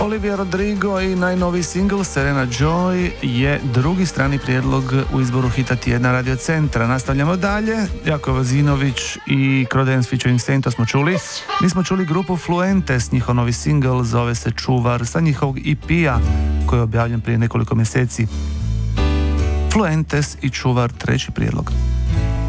Olivia Rodrigo i najnoviji singl Serena Joy je drugi strani prijedlog u izboru hita tjedna Radio Centra. Nastavljamo dalje. Jako Vazinović i Crodence featuring Sainto smo čuli. Mi smo čuli grupu Fluentes, njihov novi singl zove se Čuvar sa njihovog EP-a koji je objavljen prije nekoliko mjeseci. Fluentes i Čuvar, treći prijedlog.